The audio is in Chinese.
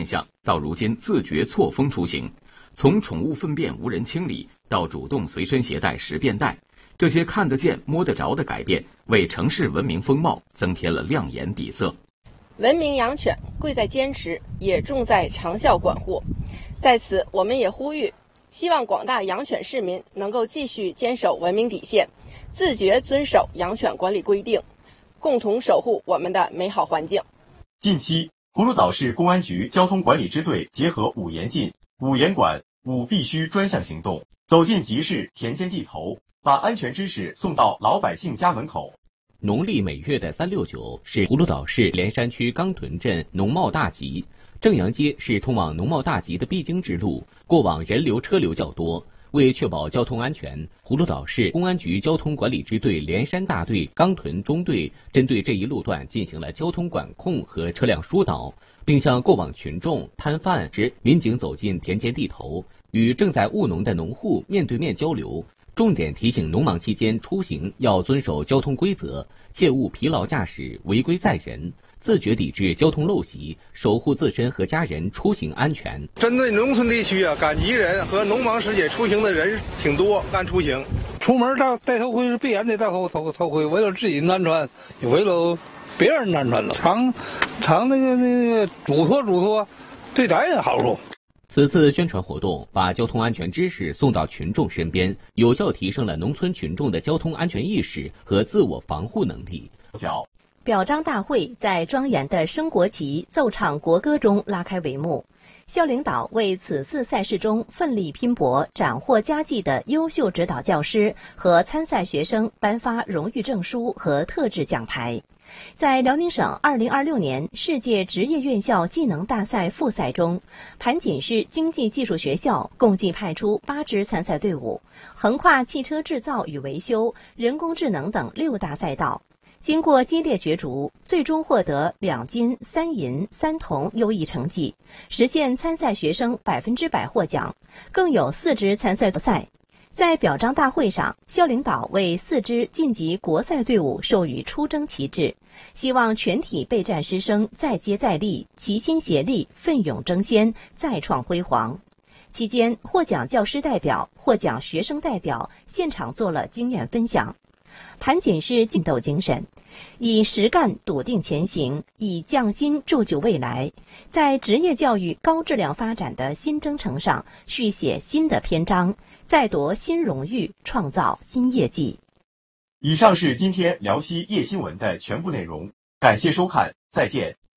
象，到如今自觉错峰出行，从宠物粪便无人清理到主动随身携带10便袋，这些看得见摸得着的改变，为城市文明风貌增添了亮眼底色。 文明养犬贵在坚持，也重在长效管护。在此，我们也呼吁，希望广大养犬市民能够继续坚守文明底线，自觉遵守养犬管理规定，共同守护我们的美好环境。 近期，葫芦岛市公安局交通管理支队结合5严禁、5严管、5必须专项行动，走进集市、田间地头，把安全知识送到老百姓家门口。 农历每月的3、6、9是葫芦岛市莲山区钢屯镇农贸大集，正阳街是通往农贸大集的必经之路，过往人流车流较多。为确保交通安全，葫芦岛市公安局交通管理支队莲山大队钢屯中队针对这一路段进行了交通管控和车辆疏导，并向过往群众、摊贩时，民警走进田间地头，与正在务农的农户面对面交流，重点提醒农忙期间出行要遵守交通规则，切勿疲劳驾驶、违规载人，自觉抵制交通陋习，守护自身和家人出行安全。 针对农村地区赶集人和农忙时节出行的人挺多，干出行，出门戴头盔是必然得戴头盔，为了自己安全，也为了别人安全了。常那个嘱托，对咱也好处。 此次宣传活动把交通安全知识送到群众身边，有效提升了农村群众的交通安全意识和自我防护能力。 表彰大会在庄严的升国旗、奏唱国歌中拉开帷幕。校领导为此次赛事中奋力拼搏、斩获佳绩的优秀指导教师和参赛学生颁发荣誉证书和特制奖牌。在辽宁省2026年世界职业院校技能大赛复赛中，盘锦市经济技术学校共计派出8支参赛队伍，横跨汽车制造与维修、人工智能等6大赛道。经过激烈角逐，最终获得2金、3银、3铜优异成绩，实现参赛学生100%获奖，更有4支参赛赛。在表彰大会上，校领导为4支晋级国赛队伍授予出征旗帜，希望全体备战师生再接再厉，齐心协力，奋勇争先，再创辉煌。期间，获奖教师代表、获奖学生代表现场做了经验分享。盘锦市劲斗精神，以实干笃定前行，以匠心铸就未来，在职业教育高质量发展的新征程上续写新的篇章，再夺新荣誉，创造新业绩。 以上是今天辽西夜新闻的全部内容，感谢收看，再见。